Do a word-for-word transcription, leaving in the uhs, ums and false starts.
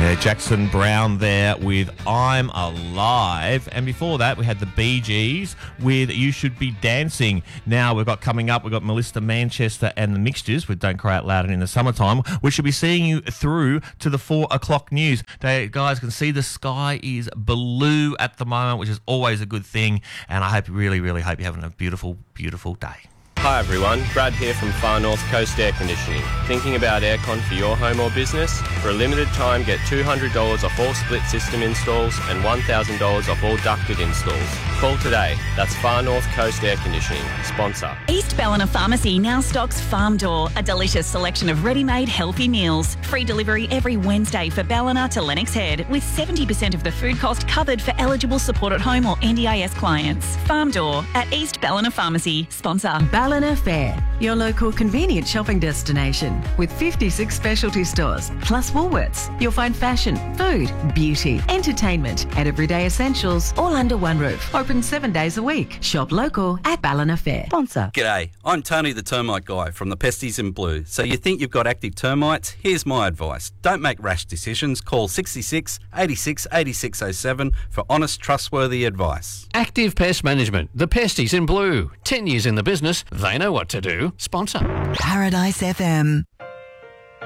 Yeah, Jackson Brown there with I'm Alive. And before that, we had the Bee Gees with You Should Be Dancing. Now we've got coming up, we've got Melissa Manchester and the Mixtures with Don't Cry Out Loud and In the Summertime. We should be seeing you through to the four o'clock news. They, guys can see the sky is blue at the moment, which is always a good thing. And I hope, really, really hope you're having a beautiful, beautiful day. Hi everyone, Brad here from Far North Coast Air Conditioning. Thinking about aircon for your home or business? For a limited time, get two hundred dollars off all split system installs and one thousand dollars off all ducted installs. Call today. That's Far North Coast Air Conditioning, sponsor. East Ballina Pharmacy now stocks Farm Door, a delicious selection of ready-made healthy meals. Free delivery every Wednesday for Ballina to Lennox Head, with seventy percent of the food cost covered for eligible support at home or N D I S clients. Farm Door at East Ballina Pharmacy, sponsor. Ballina Fair, your local convenient shopping destination with fifty-six specialty stores plus Woolworths. You'll find fashion, food, beauty, entertainment and everyday essentials all under one roof. Open seven days a week. Shop local at Ballina Fair. Sponsor. G'day, I'm Tony the Termite Guy from the Pesties in Blue. So you think you've got active termites? Here's my advice. Don't make rash decisions. Call sixty-six, eighty-six, eighty-six oh seven for honest, trustworthy advice. Active Pest Management, the Pesties in Blue. Ten years in the business, they know what to do. Sponsor. Paradise F M.